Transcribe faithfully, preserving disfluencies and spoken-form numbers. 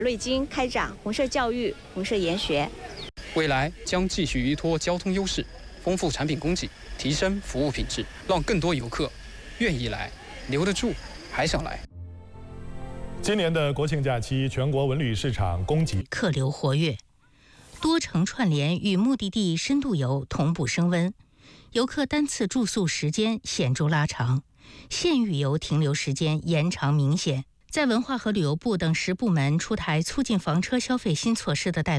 瑞金开展红色教育、红色研学， 未来将继续依托交通优势，丰富产品供给，提升服务品质，让更多游客愿意来，留得住，还想来。 今年的国庆假期，全国文旅市场供给客流活跃，多城串联与目的地深度游同步升温，游客单次住宿时间显著拉长，县域游停留时间延长明显。在文化和旅游部等十部门出台促进房车消费新措施的带动